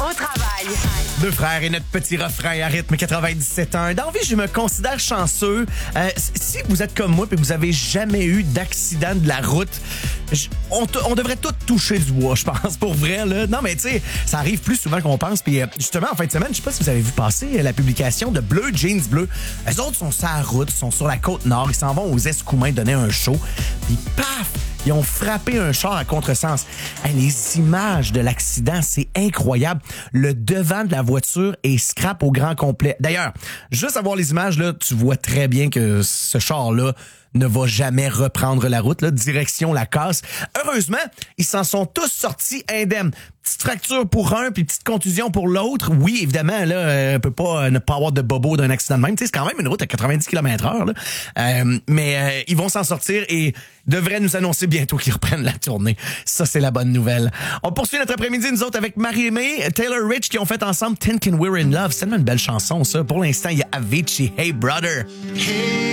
au travail. Deux frères et notre petit refrain à rythme 97.1. Dans la vie, je me considère chanceux. Si vous êtes comme moi et que vous avez jamais eu d'accident de la route, on devrait tous toucher du bois, je pense, pour vrai. Là. Non, mais tu sais, ça arrive plus souvent qu'on pense. Puis justement, en fin de semaine, je sais pas si vous avez vu passer la publication de Bleu Jeans Bleu. Eux autres sont sur la route, sont sur la Côte-Nord. Ils s'en vont aux Escoumins donner un show. Puis paf! Ils ont frappé un char à contresens. Hey, les images de l'accident, c'est incroyable. Le devant de la voiture est scrap au grand complet. D'ailleurs, juste à voir les images, là, tu vois très bien que ce char-là ne va jamais reprendre la route, là, direction la casse. Heureusement, ils s'en sont tous sortis indemnes. Petite fracture pour un, puis petite contusion pour l'autre. Oui, évidemment, là, on peut pas ne pas avoir de bobo d'un accident de même. Tu sais, c'est quand même une route à 90 km/h. Mais ils vont s'en sortir et devraient nous annoncer bientôt qu'ils reprennent la tournée. Ça, c'est la bonne nouvelle. On poursuit notre après-midi, nous autres, avec Marie-Aimée, Taylor Rich, qui ont fait ensemble Thinking We're in Love. C'est tellement une belle chanson, ça. Pour l'instant, il y a Avicii, Hey Brother. Hey.